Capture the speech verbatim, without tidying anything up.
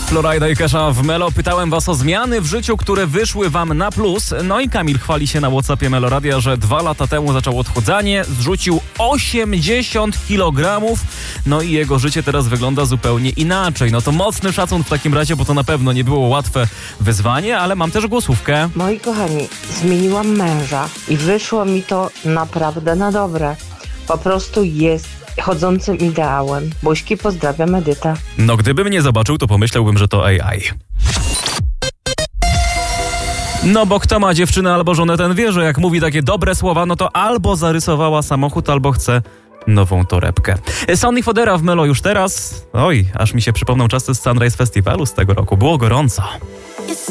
Florida i Kesha w Melo. Pytałem was o zmiany w życiu, które wyszły wam na plus. No i Kamil chwali się na WhatsAppie Meloradia, że dwa lata temu zaczął odchudzanie, zrzucił osiemdziesiąt kilogramów, no i jego życie teraz wygląda zupełnie inaczej. No to mocny szacun w takim razie, bo to na pewno nie było łatwe wyzwanie, ale mam też głosówkę. Moi kochani, zmieniłam męża i wyszło mi to naprawdę na dobre. Po prostu jest chodzącym ideałem. Buźki, pozdrawiam, Edyta. No gdyby mnie zobaczył, to pomyślałbym, że to A I. No bo kto ma dziewczynę albo żonę, ten wie, że jak mówi takie dobre słowa, no to albo zarysowała samochód, albo chce nową torebkę. Sonny Fodera w Melo już teraz. Oj, aż mi się przypomną czasy z Sunrise Festiwalu z tego roku. Było gorąco.